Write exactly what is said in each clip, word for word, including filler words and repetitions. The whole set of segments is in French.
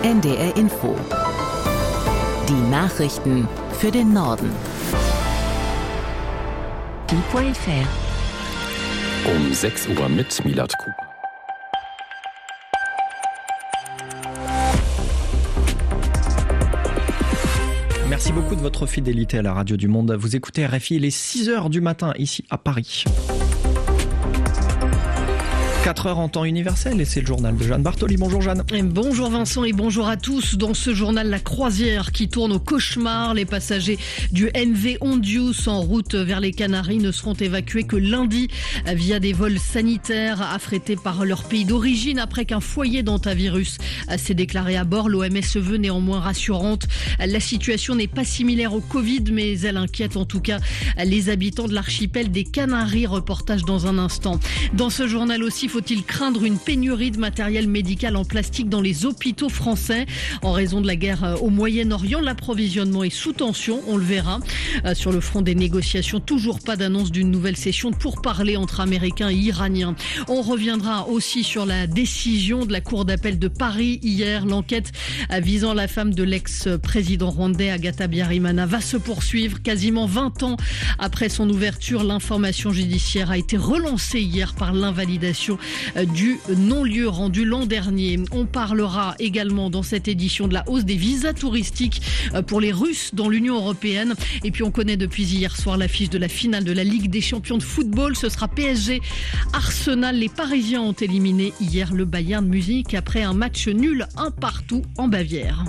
N D R Info. Die Nachrichten für den Norden. Um sechs Uhr mit Milad Kuba. Merci beaucoup de votre fidélité à la Radio du Monde. Vous écoutez R F I, il est six heures du matin ici à Paris. quatre heures en temps universel et c'est le journal de Jeanne Bartoli. Bonjour Jeanne. Et bonjour Vincent et bonjour à tous. Dans ce journal, la croisière qui tourne au cauchemar. Les passagers du M V Hondius en route vers les Canaries ne seront évacués que lundi via des vols sanitaires affrétés par leur pays d'origine après qu'un foyer d'hantavirus s'est déclaré à bord. L'O M S se veut néanmoins rassurante. La situation n'est pas similaire au Covid, mais elle inquiète en tout cas les habitants de l'archipel des Canaries. Reportage dans un instant. Dans ce journal aussi, faut-il craindre une pénurie de matériel médical en plastique dans les hôpitaux français en raison de la guerre au Moyen-Orient? L'approvisionnement est sous tension, on le verra. Euh, sur le front des négociations, toujours pas d'annonce d'une nouvelle session de pourparlers entre Américains et Iraniens. On reviendra aussi sur la décision de la Cour d'appel de Paris hier. L'enquête visant la femme de l'ex-président rwandais Agatha Habyarimana va se poursuivre. Quasiment vingt ans après son ouverture, l'information judiciaire a été relancée hier par l'invalidation du non-lieu rendu l'an dernier. On parlera également dans cette édition de la hausse des visas touristiques pour les Russes dans l'Union européenne. Et puis on connaît depuis hier soir l'affiche de la finale de la Ligue des champions de football. Ce sera P S G Arsenal. Les Parisiens ont éliminé hier le Bayern Munich après un match nul un partout en Bavière.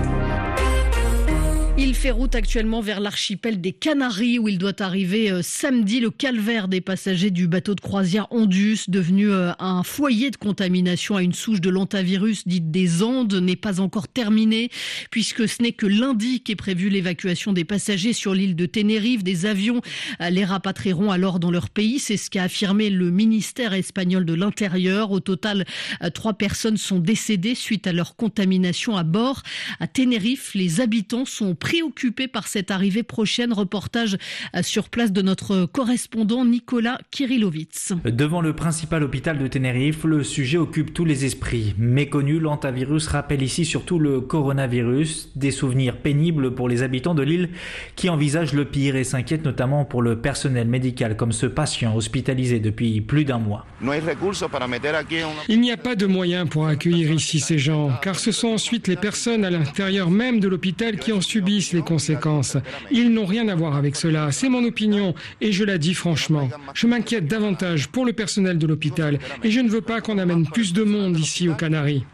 Il fait route actuellement vers l'archipel des Canaries où il doit arriver euh, samedi. Le calvaire des passagers du bateau de croisière Hondius, devenu euh, un foyer de contamination à une souche de l'hantavirus dite des Andes, n'est pas encore terminé puisque ce n'est que lundi qu'est prévue l'évacuation des passagers sur l'île de Tenerife. Des avions euh, les rapatrieront alors dans leur pays. C'est ce qu'a affirmé le ministère espagnol de l'Intérieur. Au total, euh, trois personnes sont décédées suite à leur contamination à bord. À Tenerife, les habitants sont préoccupés par cette arrivée prochaine. Reportage sur place de notre correspondant Nicolas Kirillovitz. Devant le principal hôpital de Tenerife, le sujet occupe tous les esprits. Méconnu, l'hantavirus rappelle ici surtout le coronavirus. Des souvenirs pénibles pour les habitants de l'île qui envisagent le pire et s'inquiètent notamment pour le personnel médical comme ce patient hospitalisé depuis plus d'un mois. Il n'y a pas de moyens pour accueillir ici ces gens, car ce sont ensuite les personnes à l'intérieur même de l'hôpital qui en subissent les conséquences. Ils n'ont rien à voir avec cela, c'est mon opinion et je la dis franchement. Je m'inquiète davantage pour le personnel de l'hôpital et je ne veux pas qu'on amène plus de monde ici aux Canaries.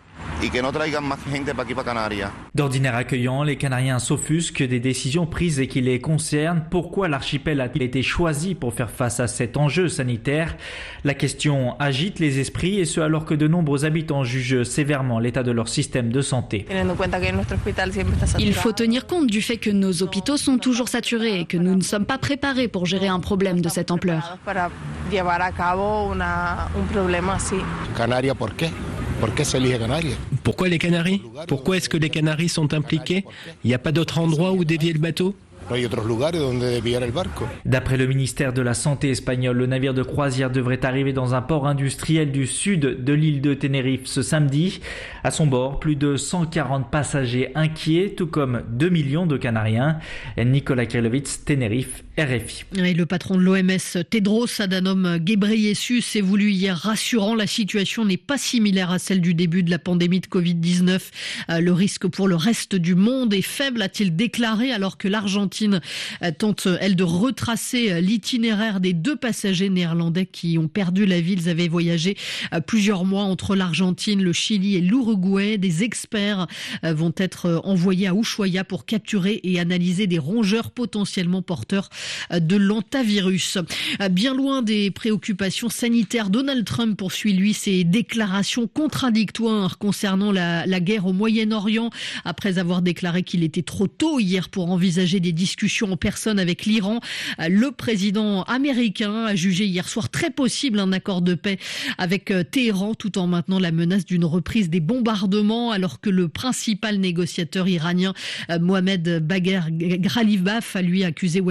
D'ordinaire accueillant, les Canariens s'offusquent des décisions prises et qui les concernent. Pourquoi l'archipel a-t-il été choisi pour faire face à cet enjeu sanitaire? La question agite les esprits et ce alors que de nombreux habitants jugent sévèrement l'état de leur système de santé. Il faut tenir compte du fait que nos hôpitaux sont toujours saturés et que nous ne sommes pas préparés pour gérer un problème de cette ampleur. Pourquoi les Canaries? Pourquoi est-ce que les Canaries sont impliqués? Il n'y a pas d'autre endroit où dévier le bateau? D'après le ministère de la Santé espagnol, le navire de croisière devrait arriver dans un port industriel du sud de l'île de Tenerife ce samedi. À son bord, plus de cent quarante passagers inquiets, tout comme deux millions de Canariens. Nicolas Kirillovitz, Tenerife, R F I. Et le patron de l'O M S, Tedros Adhanom Ghebreyesus, s'est voulu hier rassurant. La situation n'est pas similaire à celle du début de la pandémie de covid dix-neuf. Le risque pour le reste du monde est faible, a-t-il déclaré, alors que l'Argentine tente, elle, de retracer l'itinéraire des deux passagers néerlandais qui ont perdu la vie. Ils avaient voyagé plusieurs mois entre l'Argentine, le Chili et l'Uruguay. Des experts vont être envoyés à Ushuaia pour capturer et analyser des rongeurs potentiellement porteurs de l'hantavirus. Bien loin des préoccupations sanitaires, Donald Trump poursuit, lui, ses déclarations contradictoires concernant la, la guerre au Moyen-Orient, après avoir déclaré qu'il était trop tôt hier pour envisager des discussions en personne avec l'Iran. Le président américain a jugé hier soir très possible un accord de paix avec Téhéran, tout en maintenant la menace d'une reprise des bombardements, alors que le principal négociateur iranien, Mohamed Bagher Ghalibaf, a lui accusé Washington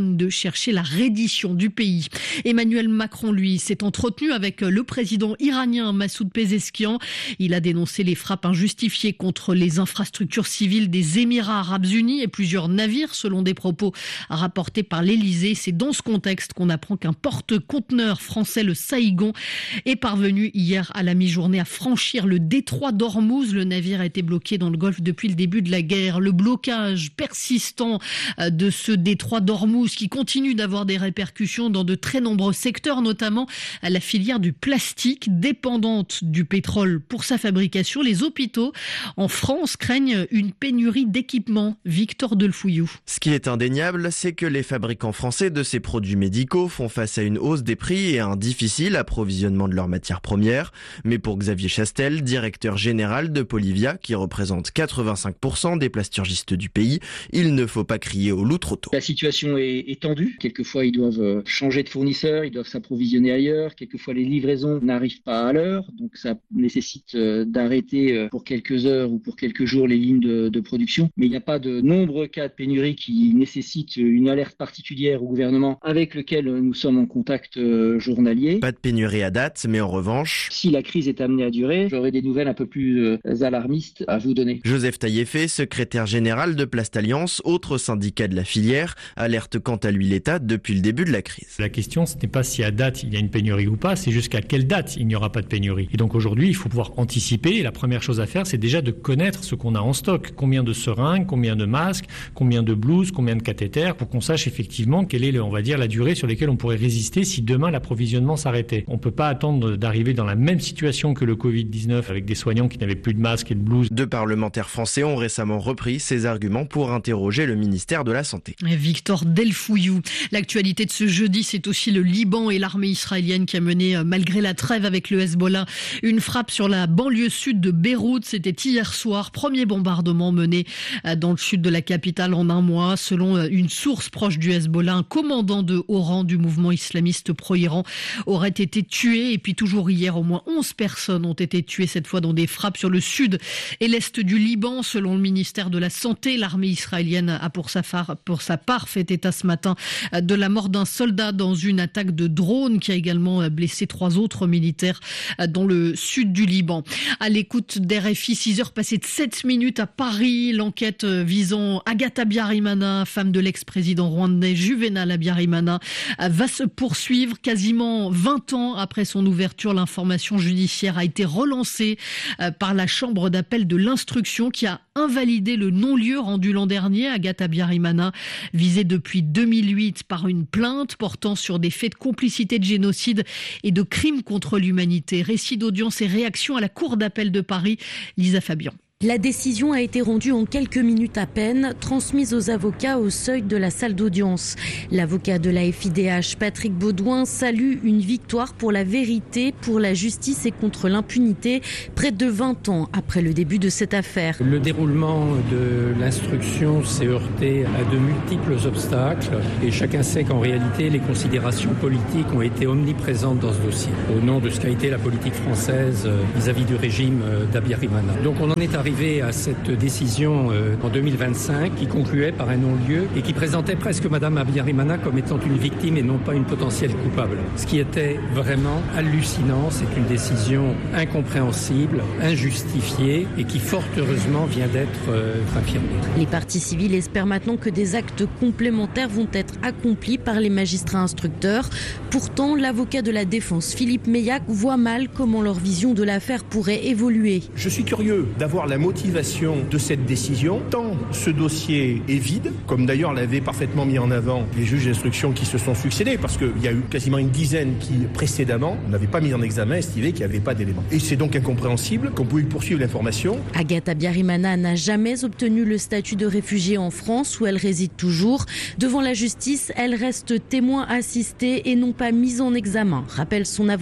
Washington de chercher la reddition du pays. Emmanuel Macron, lui, s'est entretenu avec le président iranien Massoud Pezeshkian. Il a dénoncé les frappes injustifiées contre les infrastructures civiles des Émirats arabes unis et plusieurs navires, selon des propos rapportés par l'Élysée. C'est dans ce contexte qu'on apprend qu'un porte-conteneur français, le Saïgon, est parvenu hier à la mi-journée à franchir le détroit d'Ormuz. Le navire a été bloqué dans le Golfe depuis le début de la guerre. Le blocage persistant de ce détroit d'Ormuz qui continue d'avoir des répercussions dans de très nombreux secteurs, notamment à la filière du plastique, dépendante du pétrole pour sa fabrication. Les hôpitaux en France craignent une pénurie d'équipements. Victor Delfouillou. Ce qui est indéniable, c'est que les fabricants français de ces produits médicaux font face à une hausse des prix et à un difficile approvisionnement de leurs matières premières. Mais pour Xavier Chastel, directeur général de Polivia, qui représente quatre-vingt-cinq pour cent des plasturgistes du pays, il ne faut pas crier au loup trop tôt. La situation est, est tendue. Quelquefois, ils doivent changer de fournisseur, ils doivent s'approvisionner ailleurs. Quelquefois, les livraisons n'arrivent pas à l'heure. Donc, ça nécessite d'arrêter pour quelques heures ou pour quelques jours les lignes de, de production. Mais il n'y a pas de nombreux cas de pénurie qui nécessitent une alerte particulière au gouvernement avec lequel nous sommes en contact journalier. Pas de pénurie à date, mais en revanche... Si la crise est amenée à durer, j'aurai des nouvelles un peu plus alarmistes à vous donner. Joseph Taillefer, secrétaire général de Plastalliance, autre syndicat de la filière, alerte quant à lui l'État depuis le début de la crise. La question, ce n'est pas si à date il y a une pénurie ou pas, c'est jusqu'à quelle date il n'y aura pas de pénurie. Et donc aujourd'hui, il faut pouvoir anticiper. Et la première chose à faire, c'est déjà de connaître ce qu'on a en stock. Combien de seringues, combien de masques, combien de blouses, combien de cathéters, pour qu'on sache effectivement quelle est, le, on va dire, la durée sur laquelle on pourrait résister si demain l'approvisionnement s'arrêtait. On ne peut pas attendre d'arriver dans la même situation que le covid dix-neuf avec des soignants qui n'avaient plus de masques et de blouses. Deux parlementaires français ont récemment repris ces arguments pour interroger le ministère de la Santé. Victor Delfouillou. L'actualité de ce jeudi, c'est aussi le Liban et l'armée israélienne qui a mené, malgré la trêve avec le Hezbollah, une frappe sur la banlieue sud de Beyrouth. C'était hier soir. Premier bombardement mené dans le sud de la capitale en un mois. Selon une source proche du Hezbollah, un commandant de haut rang du mouvement islamiste pro-Iran aurait été tué. Et puis toujours hier, au moins onze personnes ont été tuées, cette fois dans des frappes sur le sud et l'est du Liban. Selon le ministère de la Santé, l'armée israélienne a pour sa, phare, pour sa part fait état ce matin de la mort d'un soldat dans une attaque de drone qui a également blessé trois autres militaires dans le sud du Liban. À l'écoute d'R F I, six heures passées de sept minutes à Paris, l'enquête visant Agatha Biarimana, femme de l'ex-président rwandais Juvenal Habyarimana, va se poursuivre. Quasiment vingt ans après son ouverture, l'information judiciaire a été relancée par la chambre d'appel de l'instruction qui a invalidé le non-lieu rendu l'an dernier. Agatha Biarimana, visée depuis deux mille huit par une plainte portant sur des faits de complicité de génocide et de crimes contre l'humanité. Récit d'audience et réaction à la Cour d'appel de Paris, Lisa Fabian. La décision a été rendue en quelques minutes à peine, transmise aux avocats au seuil de la salle d'audience. L'avocat de la F I D H, Patrick Baudouin, salue une victoire pour la vérité, pour la justice et contre l'impunité, près de vingt ans après le début de cette affaire. Le déroulement de l'instruction s'est heurté à de multiples obstacles et chacun sait qu'en réalité, les considérations politiques ont été omniprésentes dans ce dossier, au nom de ce qu'a été la politique française vis-à-vis du régime d'Habyarimana. Donc on en est arrivé à cette décision euh, en deux mille vingt-cinq qui concluait par un non-lieu et qui présentait presque Madame Habyarimana comme étant une victime et non pas une potentielle coupable. Ce qui était vraiment hallucinant, c'est une décision incompréhensible, injustifiée et qui fort heureusement vient d'être euh, infirmée. Les parties civiles espèrent maintenant que des actes complémentaires vont être accomplis par les magistrats instructeurs. Pourtant, l'avocat de la défense, Philippe Meillac, voit mal comment leur vision de l'affaire pourrait évoluer. Je suis curieux d'avoir la motivation de cette décision, tant ce dossier est vide, comme d'ailleurs l'avaient parfaitement mis en avant les juges d'instruction qui se sont succédés, parce qu'il y a eu quasiment une dizaine qui, précédemment, n'avaient pas mis en examen, estimé qu'il n'y avait pas d'éléments. Et c'est donc incompréhensible qu'on pouvait poursuivre l'information. Agatha Biarimana n'a jamais obtenu le statut de réfugiée en France, où elle réside toujours. Devant la justice, elle reste témoin assisté et non pas mise en examen, rappelle son avocat.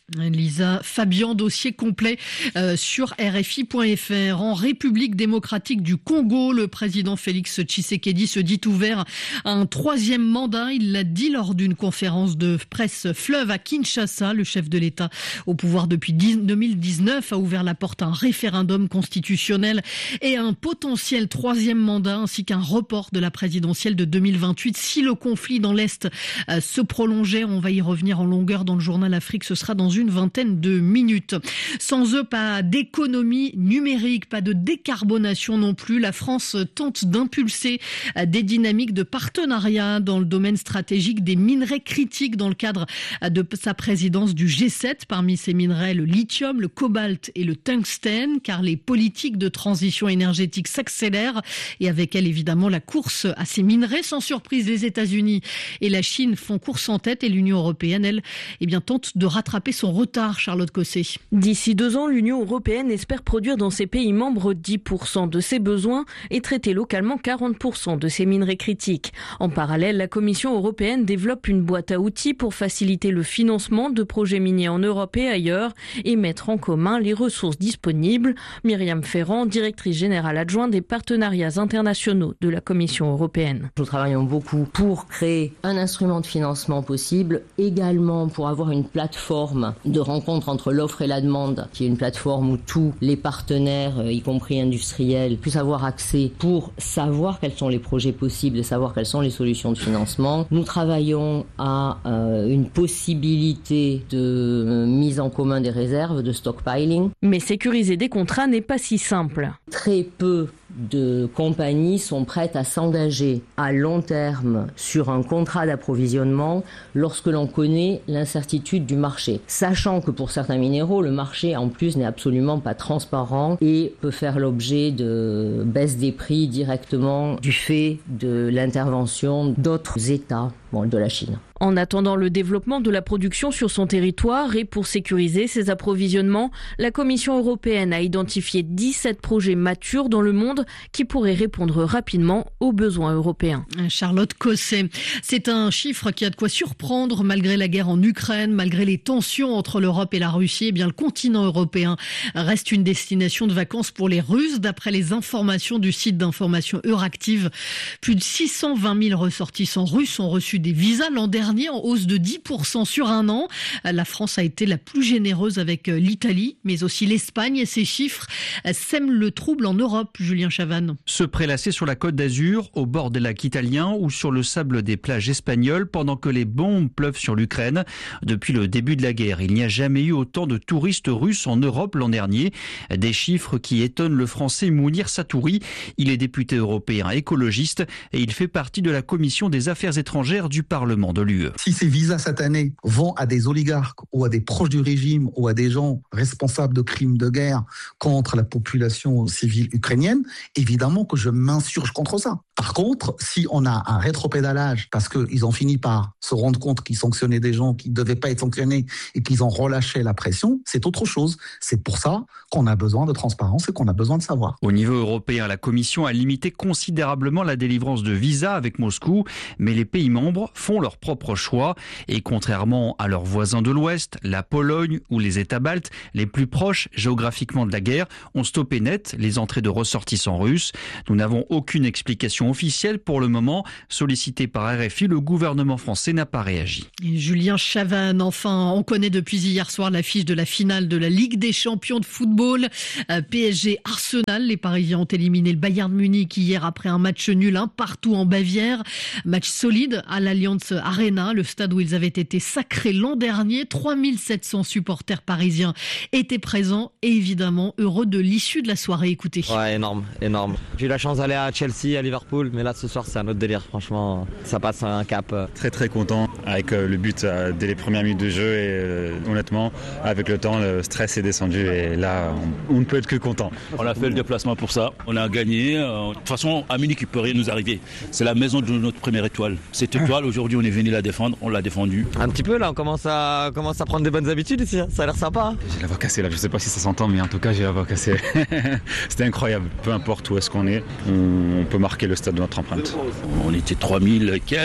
Lisa Fabian, dossier complet euh, sur R F I point F R. En République démocratique du Congo, le président Félix Tshisekedi se dit ouvert à un troisième mandat. Il l'a dit lors d'une conférence de presse fleuve à Kinshasa. Le chef de l'État au pouvoir depuis deux mille dix-neuf a ouvert la porte à un référendum constitutionnel et à un potentiel troisième mandat ainsi qu'un report de la présidentielle de deux mille vingt-huit. Si le conflit dans l'Est euh, se prolongeait, on va y revenir en longueur dans le journal Afrique. Ce sera dans une vingtaine de minutes. Sans eux, pas d'économie numérique, pas de décarbonation non plus. La France tente d'impulser des dynamiques de partenariat dans le domaine stratégique des minerais critiques dans le cadre de sa présidence du G sept. Parmi ces minerais, le lithium, le cobalt et le tungstène, car les politiques de transition énergétique s'accélèrent et avec elles, évidemment, la course à ces minerais. Sans surprise, les États-Unis et la Chine font course en tête et l'Union européenne, elle, eh bien, tente de rattraper son retard, Charlotte Cosset. D'ici deux ans, l'Union européenne espère produire dans ses pays membres dix pour cent de ses besoins et traiter localement quarante pour cent de ses minerais critiques. En parallèle, la Commission européenne développe une boîte à outils pour faciliter le financement de projets miniers en Europe et ailleurs et mettre en commun les ressources disponibles. Myriam Ferrand, directrice générale adjointe des partenariats internationaux de la Commission européenne. Nous travaillons beaucoup pour créer un instrument de financement possible, également pour avoir une plateforme de rencontre entre l'offre et la demande, qui est une plateforme où tous les partenaires, y compris industriels, puissent avoir accès pour savoir quels sont les projets possibles et savoir quelles sont les solutions de financement. Nous travaillons à euh, une possibilité de euh, mise en commun des réserves, de stockpiling. Mais sécuriser des contrats n'est pas si simple. Très peu de compagnies sont prêtes à s'engager à long terme sur un contrat d'approvisionnement lorsque l'on connaît l'incertitude du marché. Sachant que pour certains minéraux, le marché en plus n'est absolument pas transparent et peut faire l'objet de baisse des prix directement du fait de l'intervention d'autres États, bon, de la Chine. En attendant le développement de la production sur son territoire et pour sécuriser ses approvisionnements, la Commission européenne a identifié dix-sept projets matures dans le monde qui pourraient répondre rapidement aux besoins européens. Charlotte Cosset, c'est un chiffre qui a de quoi surprendre malgré la guerre en Ukraine, malgré les tensions entre l'Europe et la Russie. Eh bien, le continent européen reste une destination de vacances pour les Russes. D'après les informations du site d'information Euractiv, plus de six cent vingt mille ressortissants russes ont reçu des visas l'an dernier, en hausse de dix pour cent sur un an. La France a été la plus généreuse avec l'Italie, mais aussi l'Espagne, et ces chiffres sèment le trouble en Europe. Julien Chavannes. Se prélasser sur la côte d'Azur, au bord des lacs italiens ou sur le sable des plages espagnoles pendant que les bombes pleuvent sur l'Ukraine. Depuis le début de la guerre, il n'y a jamais eu autant de touristes russes en Europe l'an dernier. Des chiffres qui étonnent le français Mounir Satouri. Il est député européen écologiste et il fait partie de la commission des affaires étrangères du Parlement de l'U E. Si ces visas cette année vont à des oligarques ou à des proches du régime ou à des gens responsables de crimes de guerre contre la population civile ukrainienne, évidemment que je m'insurge contre ça. Par contre, si on a un rétropédalage parce qu'ils ont fini par se rendre compte qu'ils sanctionnaient des gens qui ne devaient pas être sanctionnés et qu'ils ont relâché la pression, c'est autre chose. C'est pour ça qu'on a besoin de transparence et qu'on a besoin de savoir. Au niveau européen, la Commission a limité considérablement la délivrance de visas avec Moscou, mais les pays membres font leur propre choix. Et contrairement à leurs voisins de l'Ouest, la Pologne ou les États baltes, les plus proches géographiquement de la guerre, ont stoppé net les entrées de ressortissants russes. Nous n'avons aucune explication officielle pour le moment. Sollicité par R F I, le gouvernement français n'a pas réagi. Et Julien Chavannes, enfin, on connaît depuis hier soir l'affiche de la finale de la Ligue des champions de football. P S G Arsenal, les Parisiens ont éliminé le Bayern Munich hier après un match nul, un partout en Bavière. Match solide à l'Allianz Arena, le stade où ils avaient été sacrés l'an dernier. trois mille sept cents supporters parisiens étaient présents et évidemment heureux de l'issue de la soirée. Écoutez. Ouais, énorme, énorme. J'ai eu la chance d'aller à Chelsea, à Liverpool, mais là ce soir c'est un autre délire. Franchement, ça passe un cap. Très très content avec le but dès les premières minutes de jeu et euh, honnêtement, avec le temps, le stress est descendu et là on, on ne peut être que content. On a fait le déplacement pour ça, on a gagné. De toute façon, à Munich, il ne peut rien nous arriver. C'est la maison de notre première étoile. Cette étoile, aujourd'hui, on est venu la défendre, on l'a défendue. Un petit peu là, on commence à, on commence à prendre des bonnes habitudes ici, hein. Ça a l'air sympa. Hein. J'ai la voix cassée là, je sais pas si ça s'entend, mais en tout cas j'ai la voix cassée. C'était incroyable, peu importe où est-ce qu'on est, on, on peut marquer le stade de notre empreinte. On était trois mille et quelques.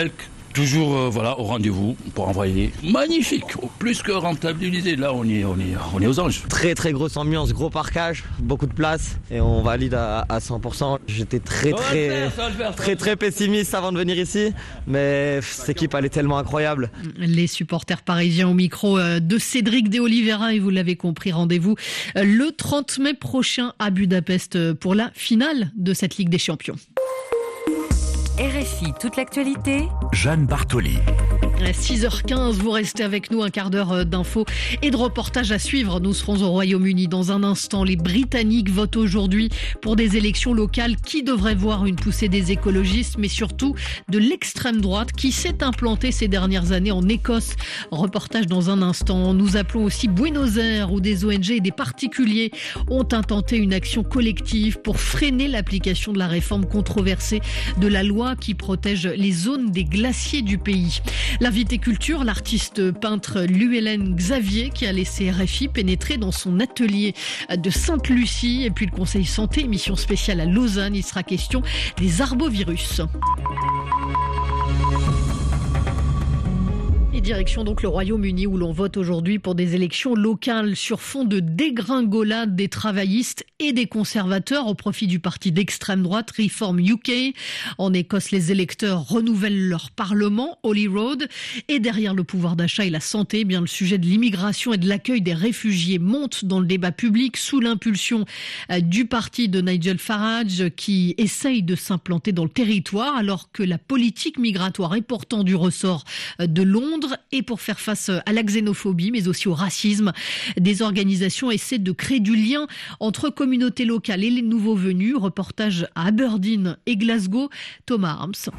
toujours euh, voilà, au rendez-vous pour envoyer. Magnifique, plus que rentabilisé. Là, on est, on est, on est aux anges. Très très grosse ambiance, gros parkage, beaucoup de place et on valide à, à cent pour cent. J'étais très très, faire, faire, très très pessimiste avant de venir ici, mais cette équipe elle est tellement incroyable. Les supporters parisiens au micro de Cédric de Oliveira, et vous l'avez compris, rendez-vous le trente mai prochain à Budapest pour la finale de cette Ligue des Champions. R F I, toute l'actualité. Jeanne Bartoli. six heures quinze, vous restez avec nous, un quart d'heure d'infos et de reportages à suivre. Nous serons au Royaume-Uni dans un instant. Les Britanniques votent aujourd'hui pour des élections locales qui devraient voir une poussée des écologistes, mais surtout de l'extrême droite qui s'est implantée ces dernières années en Écosse. Reportage dans un instant. Nous appelons aussi Buenos Aires où des O N G et des particuliers ont intenté une action collective pour freiner l'application de la réforme controversée de la loi qui protège les zones des glaciers du pays. La viticulture, l'artiste peintre Llewellyn Xavier qui a laissé R F I pénétrer dans son atelier de Sainte-Lucie, et puis le Conseil Santé, émission spéciale à Lausanne, il sera question des arbovirus. Et direction donc le Royaume-Uni où l'on vote aujourd'hui pour des élections locales sur fond de dégringolade des travaillistes et des conservateurs au profit du parti d'extrême droite Reform U K. En Écosse, les électeurs renouvellent leur parlement, Holyrood, et derrière le pouvoir d'achat et la santé, eh bien le sujet de l'immigration et de l'accueil des réfugiés monte dans le débat public sous l'impulsion du parti de Nigel Farage qui essaye de s'implanter dans le territoire alors que la politique migratoire est pourtant du ressort de Londres. Et pour faire face à la xénophobie, mais aussi au racisme, des organisations essaient de créer du lien entre communautés locales et les nouveaux venus. Reportage à Aberdeen et Glasgow, Thomas Arms.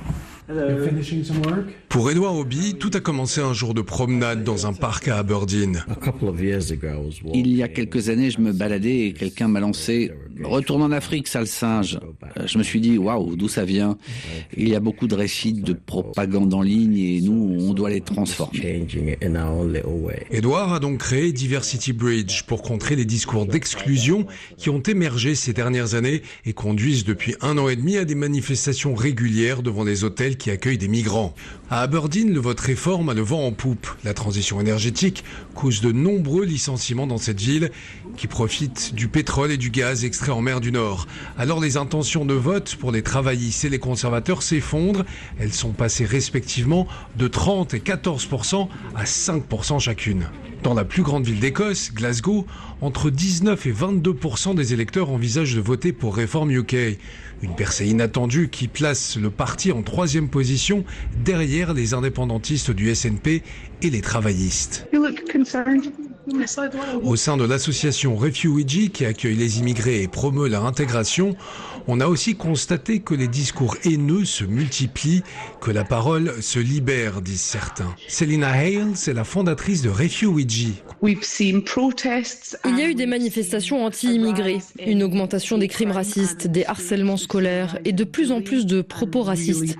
Pour Edouard Hobby, tout a commencé un jour de promenade dans un parc à Aberdeen. Il y a quelques années, je me baladais et quelqu'un m'a lancé « Retourne en Afrique, sale singe ». Je me suis dit « Waouh, d'où ça vient ?» Il y a beaucoup de récits de propagande en ligne et nous, on doit les transformer. Edouard a donc créé Diversity Bridge pour contrer les discours d'exclusion qui ont émergé ces dernières années et conduisent depuis un an et demi à des manifestations régulières devant des hôtels qui accueillent des migrants. À Aberdeen, le vote réforme a le vent en poupe. La transition énergétique cause de nombreux licenciements dans cette ville qui profite du pétrole et du gaz extraits en mer du Nord. Alors les intentions de vote pour les travaillistes et les conservateurs s'effondrent. Elles sont passées respectivement de trente et quatorze pour cent à cinq pour cent chacune. Dans la plus grande ville d'Écosse, Glasgow, entre dix-neuf et vingt-deux pour cent des électeurs envisagent de voter pour Reform U K. Une percée inattendue qui place le parti en troisième position derrière les indépendantistes du S N P et les travaillistes. Au sein de l'association Refugee qui accueille les immigrés et promeut leur intégration, on a aussi constaté que les discours haineux se multiplient, que la parole se libère, disent certains. Selina Hales est la fondatrice de Refugee. Il y a eu des manifestations anti-immigrés, une augmentation des crimes racistes, des harcèlements scolaires et de plus en plus de propos racistes.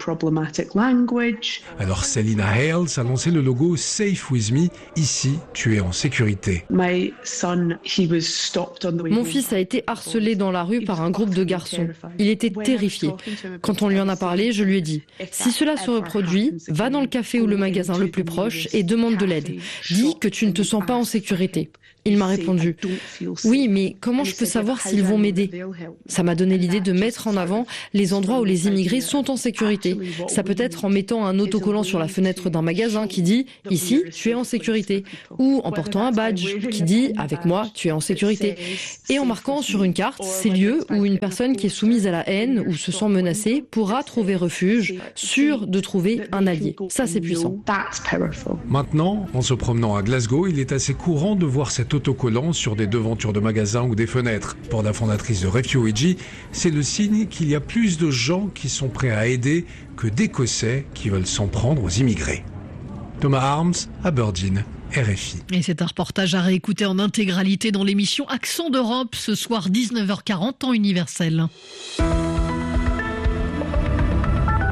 Alors Selina Hales a lancé le logo Safe With Me, ici tu es en sécurité. Mon fils a été harcelé dans la rue par un groupe de garçons. Il était terrifié. Quand on lui en a parlé, je lui ai dit « Si cela se reproduit, va dans le café ou le magasin le plus proche et demande de l'aide. Dis que tu ne te sens pas en sécurité. » Il m'a répondu « Oui, mais comment je peux savoir s'ils vont m'aider ?» Ça m'a donné l'idée de mettre en avant les endroits où les immigrés sont en sécurité. Ça peut être en mettant un autocollant sur la fenêtre d'un magasin qui dit « Ici, tu es en sécurité » ou en portant un badge qui dit « Avec moi, tu es en sécurité » et en marquant sur une carte ces lieux où une personne qui est soumise à la haine ou se sent menacée pourra trouver refuge, sûr de trouver un allié. Ça, c'est puissant. Maintenant, en se promenant à Glasgow, il est assez courant de voir cet autocollant sur des devantures de magasins ou des fenêtres. Pour la fondatrice de Refugee, c'est le signe qu'il y a plus de gens qui sont prêts à aider que d'Écossais qui veulent s'en prendre aux immigrés. Thomas Arms, Aberdeen, R F I. Et c'est un reportage à réécouter en intégralité dans l'émission Accent d'Europe ce soir dix-neuf heures quarante, temps universel. Allez, on a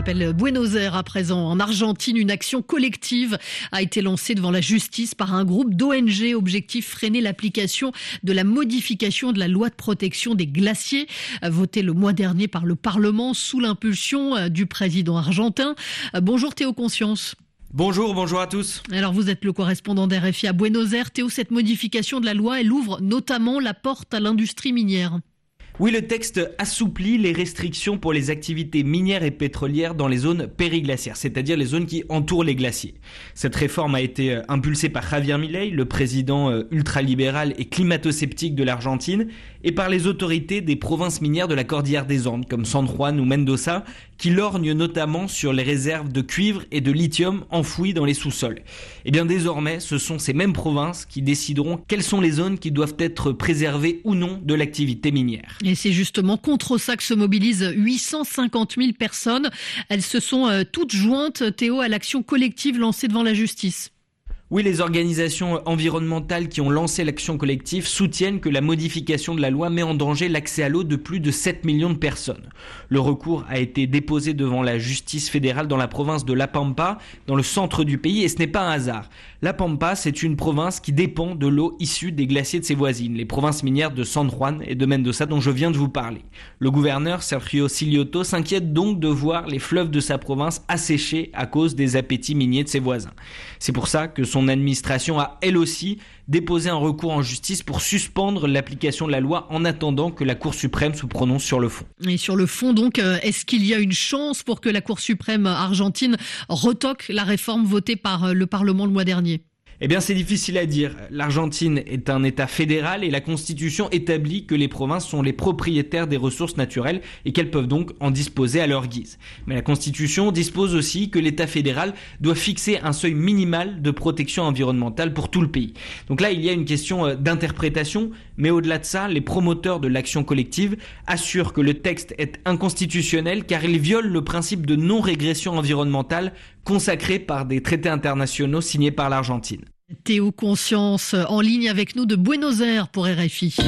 rappelle Buenos Aires à présent. En Argentine, une action collective a été lancée devant la justice par un groupe d'O N G. Objectif, freiner l'application de la modification de la loi de protection des glaciers, votée le mois dernier par le Parlement sous l'impulsion du président argentin. Bonjour Théo Conscience. Bonjour, bonjour à tous. Alors vous êtes le correspondant d'R F I à Buenos Aires. Théo, cette modification de la loi, elle ouvre notamment la porte à l'industrie minière. Oui, le texte assouplit les restrictions pour les activités minières et pétrolières dans les zones périglaciaires, c'est-à-dire les zones qui entourent les glaciers. Cette réforme a été impulsée par Javier Milei, le président ultralibéral et climato-sceptique de l'Argentine, et par les autorités des provinces minières de la Cordillère des Andes, comme San Juan ou Mendoza, qui lorgnent notamment sur les réserves de cuivre et de lithium enfouies dans les sous-sols. Et bien désormais, ce sont ces mêmes provinces qui décideront quelles sont les zones qui doivent être préservées ou non de l'activité minière. Et c'est justement contre ça que se mobilisent huit cent cinquante mille personnes. Elles se sont euh, toutes jointes, Théo, à l'action collective lancée devant la justice. Oui, les organisations environnementales qui ont lancé l'action collective soutiennent que la modification de la loi met en danger l'accès à l'eau de plus de sept millions de personnes. Le recours a été déposé devant la justice fédérale dans la province de La Pampa, dans le centre du pays, et ce n'est pas un hasard. La Pampa, c'est une province qui dépend de l'eau issue des glaciers de ses voisines, les provinces minières de San Juan et de Mendoza dont je viens de vous parler. Le gouverneur Sergio Silioto s'inquiète donc de voir les fleuves de sa province asséchés à cause des appétits miniers de ses voisins. C'est pour ça que son administration a elle aussi déposé un recours en justice pour suspendre l'application de la loi en attendant que la Cour suprême se prononce sur le fond. Et sur le fond donc, est-ce qu'il y a une chance pour que la Cour suprême argentine retoque la réforme votée par le Parlement le mois dernier ? Eh bien, c'est difficile à dire. L'Argentine est un État fédéral et la Constitution établit que les provinces sont les propriétaires des ressources naturelles et qu'elles peuvent donc en disposer à leur guise. Mais la Constitution dispose aussi que l'État fédéral doit fixer un seuil minimal de protection environnementale pour tout le pays. Donc là, il y a une question d'interprétation, mais au-delà de ça, les promoteurs de l'action collective assurent que le texte est inconstitutionnel car il viole le principe de non-régression environnementale consacré par des traités internationaux signés par l'Argentine. Théo Conscience, en ligne avec nous de Buenos Aires pour R F I.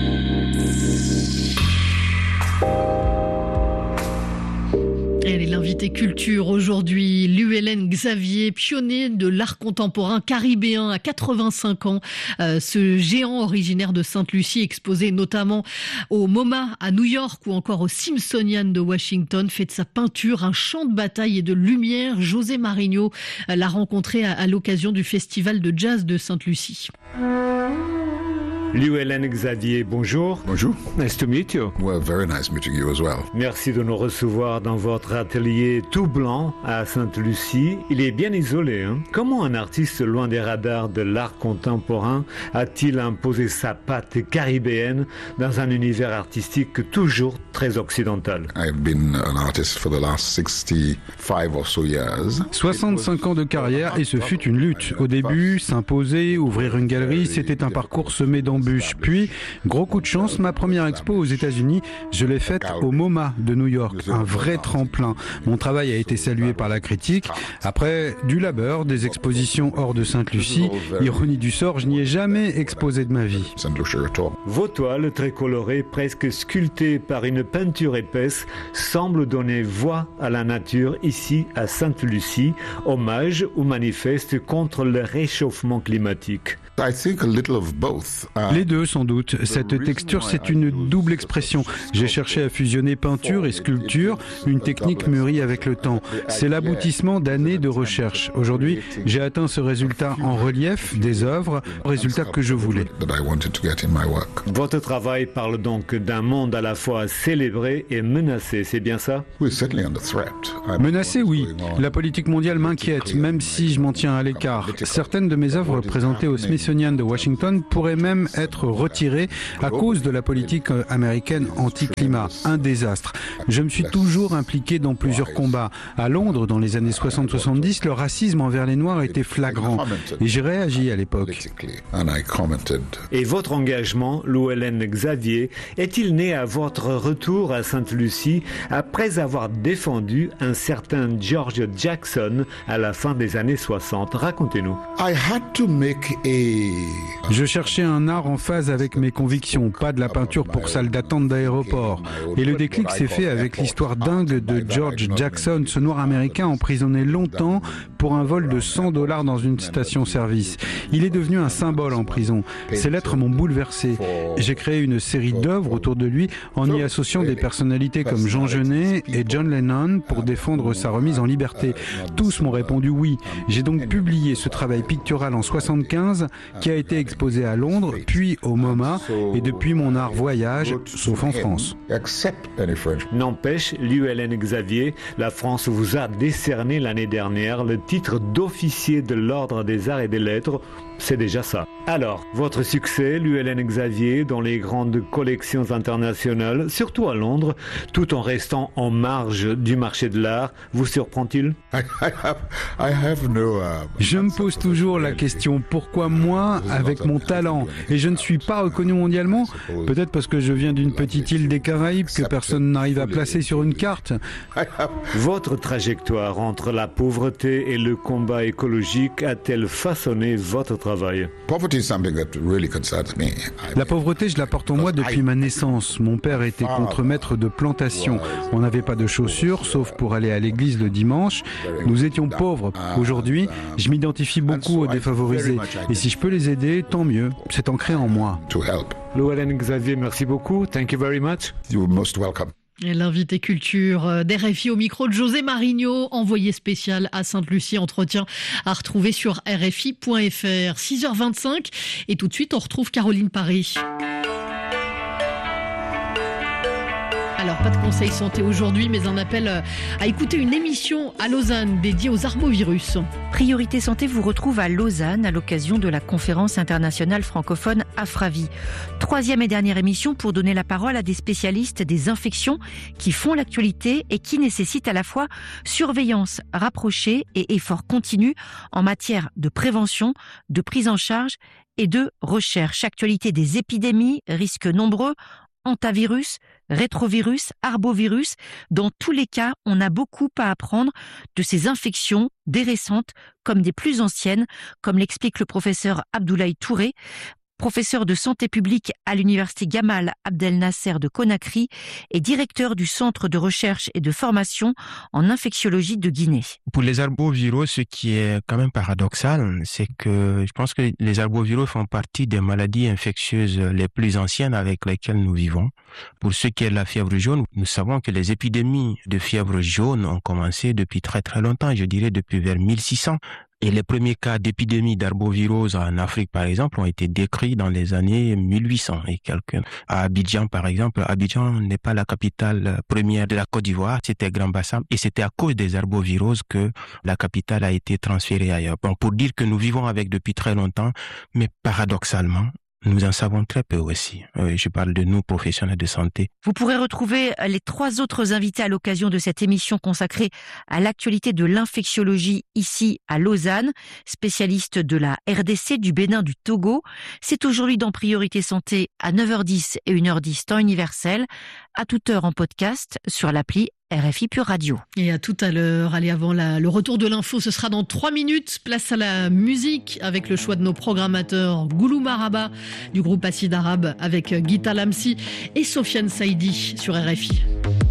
Elle est l'invitée culture aujourd'hui. Luelen Xavier, pionnier de l'art contemporain caribéen à quatre-vingt-cinq ans. Euh, ce géant originaire de Sainte-Lucie, exposé notamment au MoMA à New York ou encore au Smithsonian de Washington, fait de sa peinture un champ de bataille et de lumière. José Marigno l'a rencontré à, à l'occasion du festival de jazz de Sainte-Lucie. Luelen Xavier, bonjour. Bonjour. Nice to meet you. Well, very nice meeting you as well. Merci de nous recevoir dans votre atelier tout blanc à Sainte-Lucie. Il est bien isolé, hein? Comment un artiste loin des radars de l'art contemporain a-t-il imposé sa patte caribéenne dans un univers artistique toujours très occidental? I've been an artist for the last sixty-five or so years. soixante-cinq ans de carrière et ce fut une lutte. Au début, s'imposer, ouvrir une galerie, c'était un parcours semé d'embûches. Puis, gros coup de chance, ma première expo aux États-Unis, je l'ai faite au MoMA de New York, un vrai tremplin. Mon travail a été salué par la critique. Après, du labeur, des expositions hors de Sainte-Lucie. Ironie du sort, je n'y ai jamais exposé de ma vie. Vos toiles, très colorées, presque sculptées par une peinture épaisse, semblent donner voix à la nature ici à Sainte-Lucie, hommage ou manifeste contre le réchauffement climatique. I think a little of both. Uh, Les deux, sans doute. Cette texture, c'est une double expression. J'ai cherché à fusionner peinture et sculpture, une technique mûrie avec le temps. C'est l'aboutissement d'années de recherche. Aujourd'hui, j'ai atteint ce résultat en relief des œuvres, résultat que je voulais. Votre travail parle donc d'un monde à la fois célébré et menacé, c'est bien ça? Menacé, oui. La politique mondiale m'inquiète, même si je m'en tiens à l'écart. Certaines de mes œuvres présentées au Smithsonian de Washington pourrait même être retiré à cause de la politique américaine anti-climat. Un désastre. Je me suis toujours impliqué dans plusieurs combats. À Londres, dans les années soixante soixante-dix, le racisme envers les Noirs était flagrant. Et j'ai réagi à l'époque. Et votre engagement, Luelen Xavier, est-il né à votre retour à Sainte-Lucie après avoir défendu un certain George Jackson à la fin des années soixante? Racontez-nous. I had to make a Je cherchais un art en phase avec mes convictions, pas de la peinture pour salle d'attente d'aéroport. Et le déclic s'est fait avec l'histoire dingue de George Jackson, ce noir américain emprisonné longtemps pour un vol de cent dollars dans une station-service. Il est devenu un symbole en prison. Ses lettres m'ont bouleversé. J'ai créé une série d'œuvres autour de lui en y associant des personnalités comme Jean Genet et John Lennon pour défendre sa remise en liberté. Tous m'ont répondu oui. J'ai donc publié ce travail pictural en soixante-quinze qui a été exposé à Londres, puis au MoMA, et depuis mon art voyage, sauf en France. N'empêche, Liu Hélène Xavier, la France vous a décerné l'année dernière le titre d'officier de l'Ordre des Arts et des Lettres. C'est déjà ça. Alors, votre succès, Liu Hélène Xavier, dans les grandes collections internationales, surtout à Londres, tout en restant en marge du marché de l'art, vous surprend-il? Je me pose toujours la question, pourquoi moi, avec mon talent, et je ne suis pas reconnu mondialement? Peut-être parce que je viens d'une petite île des Caraïbes que personne n'arrive à placer sur une carte. Votre trajectoire entre la pauvreté et le combat écologique a-t-elle façonné votre travail? La pauvreté, je la porte en moi depuis ma naissance. Mon père était contremaître de plantation. On n'avait pas de chaussures, sauf pour aller à l'église le dimanche. Nous étions pauvres. Aujourd'hui, je m'identifie beaucoup aux défavorisés. Et si je peux les aider, tant mieux. C'est ancré en moi. Liu Hélène Xavier, merci beaucoup. Thank you very much. You're most welcome. L'invité culture d'R F I au micro de José Marigno, envoyé spécial à Sainte-Lucie, entretien à retrouver sur R F I point F R. six heures vingt-cinq et tout de suite on retrouve Caroline Paris. Alors, pas de conseil santé aujourd'hui, mais un appel à écouter une émission à Lausanne dédiée aux arbovirus. Priorité Santé vous retrouve à Lausanne à l'occasion de la conférence internationale francophone Afravi. Troisième et dernière émission pour donner la parole à des spécialistes des infections qui font l'actualité et qui nécessitent à la fois surveillance rapprochée et effort continu en matière de prévention, de prise en charge et de recherche. Actualité des épidémies, risques nombreux, hantavirus, rétrovirus, arbovirus. Dans tous les cas, on a beaucoup à apprendre de ces infections, des récentes comme des plus anciennes, comme l'explique le professeur Abdoulaye Touré, professeur de santé publique à l'université Gamal Abdel Nasser de Conakry et directeur du centre de recherche et de formation en infectiologie de Guinée. Pour les arboviraux, ce qui est quand même paradoxal, c'est que je pense que les arboviraux font partie des maladies infectieuses les plus anciennes avec lesquelles nous vivons. Pour ce qui est de la fièvre jaune, nous savons que les épidémies de fièvre jaune ont commencé depuis très très longtemps, je dirais depuis vers mille six cents. Et les premiers cas d'épidémie d'arbovirose en Afrique, par exemple, ont été décrits dans les années mille huit cents et quelques. À Abidjan, par exemple, Abidjan n'est pas la capitale première de la Côte d'Ivoire, c'était Grand Bassam, et c'était à cause des arboviroses que la capitale a été transférée ailleurs. Bon, pour dire que nous vivons avec depuis très longtemps, mais paradoxalement, nous en savons très peu aussi. Oui, je parle de nous, professionnels de santé. Vous pourrez retrouver les trois autres invités à l'occasion de cette émission consacrée à l'actualité de l'infectiologie ici à Lausanne, spécialiste de la R D C, du Bénin, du Togo. C'est aujourd'hui dans Priorité Santé à neuf heures dix et une heure dix temps universel, à toute heure en podcast sur l'appli R F I Pure Radio. Et à tout à l'heure, allez, avant la, le retour de l'info, ce sera dans trois minutes. Place à la musique avec le choix de nos programmateurs Goulou Maraba du groupe Acide Arabe avec Gita Lamsi et Sofiane Saïdi sur R F I.